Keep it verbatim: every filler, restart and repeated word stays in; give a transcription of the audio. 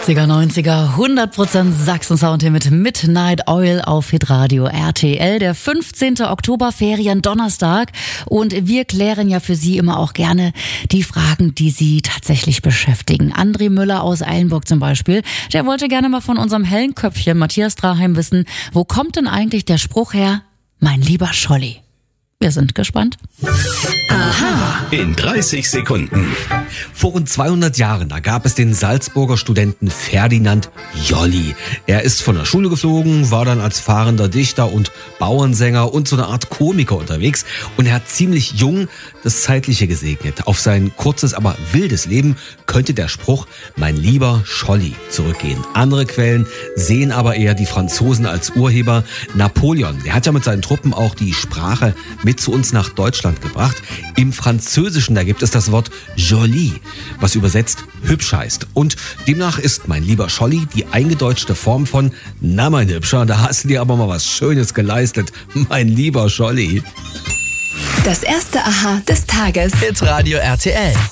achtziger, neunziger, hundert Prozent Sachsen-Sound hier mit Midnight Oil auf Hitradio R T L. Der fünfzehnte Oktober, Ferien, Donnerstag. Und wir klären ja für Sie immer auch gerne die Fragen, die Sie tatsächlich beschäftigen. André Müller aus Eilenburg zum Beispiel, der wollte gerne mal von unserem hellen Köpfchen Matthias Draheim wissen, wo kommt denn eigentlich der Spruch her, mein lieber Scholli? Wir sind gespannt. Aha. In dreißig Sekunden. Vor rund zweihundert Jahren, da gab es den Salzburger Studenten Ferdinand Jolly. Er ist von der Schule geflogen, war dann als fahrender Dichter und Bauernsänger und so eine Art Komiker unterwegs. Und er hat ziemlich jung das Zeitliche gesegnet. Auf sein kurzes, aber wildes Leben könnte der Spruch, mein lieber Scholli, zurückgehen. Andere Quellen sehen aber eher die Franzosen als Urheber. Napoleon, der hat ja mit seinen Truppen auch die Sprache mit zu uns nach Deutschland gebracht. Im Französischen, da gibt es das Wort joli, was übersetzt hübsch heißt. Und demnach ist mein lieber Scholli die eingedeutschte Form von na mein Hübscher, da hast du dir aber mal was Schönes geleistet, mein lieber Scholli. Das erste Aha des Tages. Hitradio R T L.